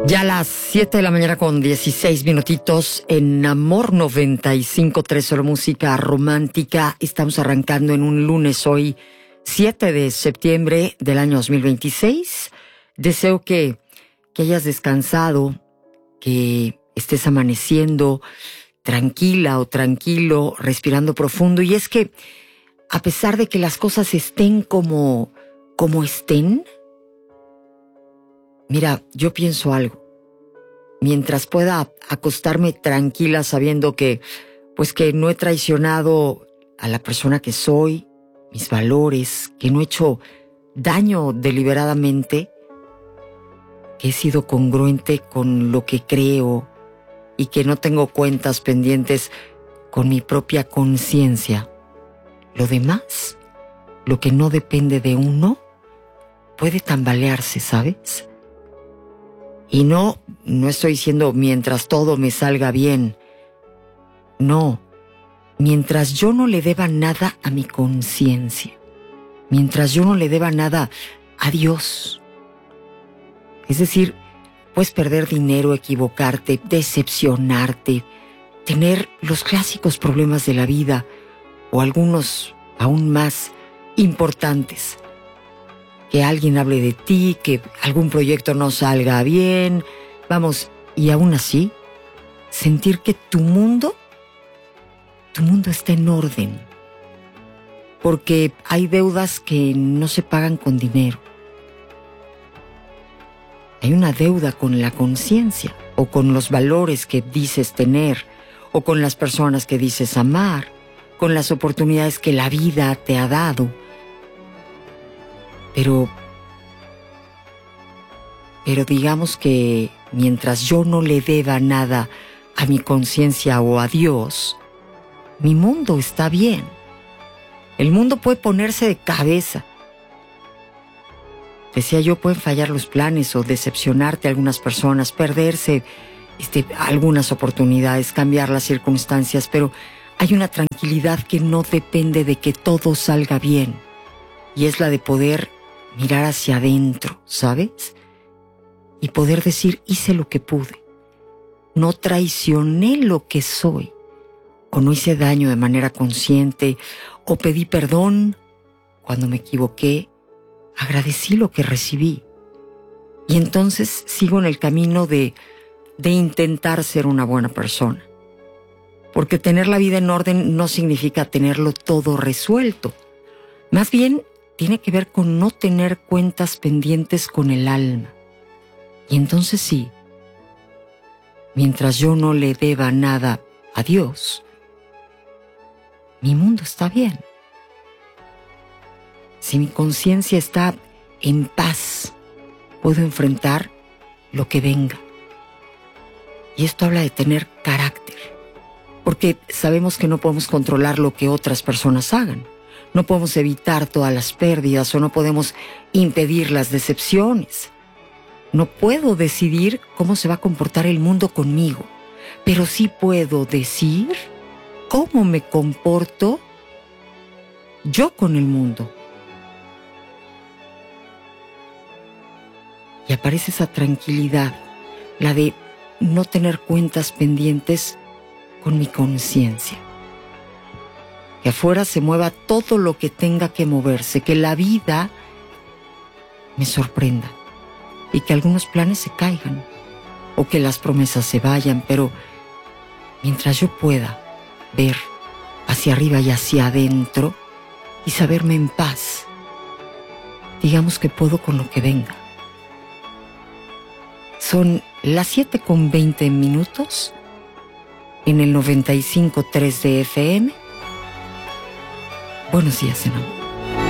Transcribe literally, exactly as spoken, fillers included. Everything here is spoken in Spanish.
Ya a las siete de la mañana con dieciséis minutitos en Amor noventa y cinco punto tres, solo música romántica. Estamos arrancando en un lunes hoy, siete de septiembre del año dos mil veintiséis. Deseo que, que hayas descansado, que estés amaneciendo tranquila o tranquilo, respirando profundo. Y es que a pesar de que las cosas estén como, como estén, mira, yo pienso algo. Mientras pueda acostarme tranquila sabiendo que, pues que no he traicionado a la persona que soy, mis valores, que no he hecho daño deliberadamente, que he sido congruente con lo que creo y que no tengo cuentas pendientes con mi propia conciencia. Lo demás, lo que no depende de uno, puede tambalearse, ¿sabes? Y no, no estoy diciendo mientras todo me salga bien. No, mientras yo no le deba nada a mi conciencia. Mientras yo no le deba nada a Dios. Es decir, puedes perder dinero, equivocarte, decepcionarte, tener los clásicos problemas de la vida o algunos aún más importantes. Que alguien hable de ti, que algún proyecto no salga bien, vamos, y aún así, sentir que tu mundo, tu mundo está en orden. Porque hay deudas que no se pagan con dinero. Hay una deuda con la conciencia, o con los valores que dices tener, o con las personas que dices amar, con las oportunidades que la vida te ha dado. Pero, pero digamos que mientras yo no le deba nada a mi conciencia o a Dios, mi mundo está bien. El mundo puede ponerse de cabeza. Decía yo, pueden fallar los planes o decepcionarte algunas personas, perderse este, algunas oportunidades, cambiar las circunstancias, pero hay una tranquilidad que no depende de que todo salga bien, y es la de poder mirar hacia adentro, ¿sabes? Y poder decir, hice lo que pude. No traicioné lo que soy. O no hice daño de manera consciente. O pedí perdón cuando me equivoqué. Agradecí lo que recibí. Y entonces sigo en el camino de, de intentar ser una buena persona. Porque tener la vida en orden no significa tenerlo todo resuelto. Más bien, tiene que ver con no tener cuentas pendientes con el alma. Y entonces sí, mientras yo no le deba nada a Dios, mi mundo está bien. Si mi conciencia está en paz, puedo enfrentar lo que venga. Y esto habla de tener carácter, porque sabemos que no podemos controlar lo que otras personas hagan. No podemos evitar todas las pérdidas o no podemos impedir las decepciones. No puedo decidir cómo se va a comportar el mundo conmigo, pero sí puedo decir cómo me comporto yo con el mundo. Y aparece esa tranquilidad, la de no tener cuentas pendientes con mi conciencia. Que afuera se mueva todo lo que tenga que moverse, que la vida me sorprenda y que algunos planes se caigan o que las promesas se vayan, pero mientras yo pueda ver hacia arriba y hacia adentro y saberme en paz, digamos que puedo con lo que venga. Son las siete con veinte minutos en el noventa y cinco punto tres de F M. Buenos días, en amor.